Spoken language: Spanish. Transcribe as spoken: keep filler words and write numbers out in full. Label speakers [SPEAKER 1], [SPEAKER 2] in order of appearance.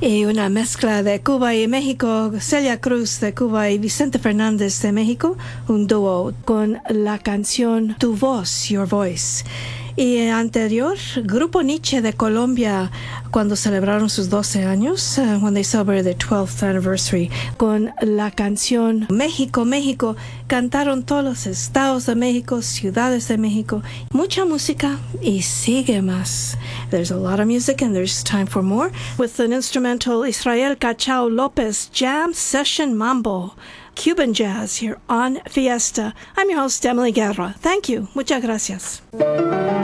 [SPEAKER 1] y una mezcla de Cuba y México, Celia Cruz de Cuba y Vicente Fernández de México, un dúo con la canción Tu Voz, Your Voice. Y anterior, Grupo Nietzsche de Colombia, cuando celebraron sus doce años, uh, when they celebrated their twelfth anniversary, con la canción México, México, cantaron todos los estados de México, ciudades de México, mucha música y sigue más. There's a lot of music and there's time for more, with an instrumental Israel Cachao Lopez Jam Session Mambo, Cuban Jazz here on Fiesta. I'm your host, Emily Guerra. Thank you. Muchas gracias.